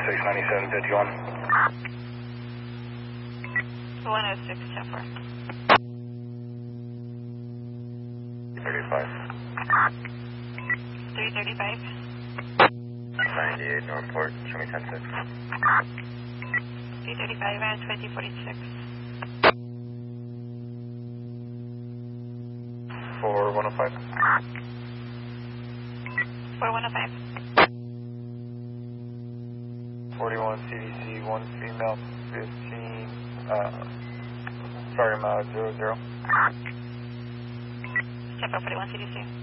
9751. 106, 10-4. 35. 335. 98 Northport, show me 10-6. 335 and 2046. 4105. 4105. 41 CDC, 1 female, 15, sorry, 00. Step up 41 CDC.